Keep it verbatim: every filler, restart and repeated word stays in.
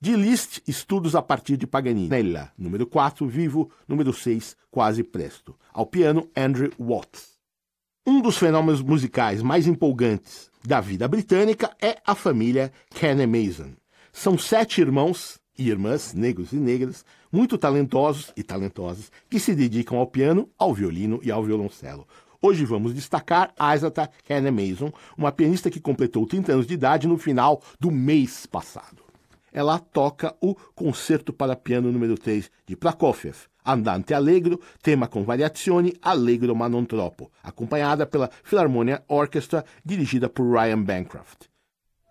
De Liszt, estudos a partir de Paganini. Nella, número quatro, Vivo, número seis, Quase Presto. Ao piano, Andrew Watts. Um dos fenômenos musicais mais empolgantes da vida britânica é a família Kenner-Mason. São sete irmãos e irmãs, negros e negras, muito talentosos e talentosas, que se dedicam ao piano, ao violino e ao violoncelo. Hoje vamos destacar Isata Kenner-Mason, uma pianista que completou trinta anos de idade no final do mês passado. Ela toca o Concerto para Piano número três de Prokofiev, Andante Allegro, tema com variazioni, Allegro ma non troppo, acompanhada pela Philharmonia Orchestra, dirigida por Ryan Bancroft.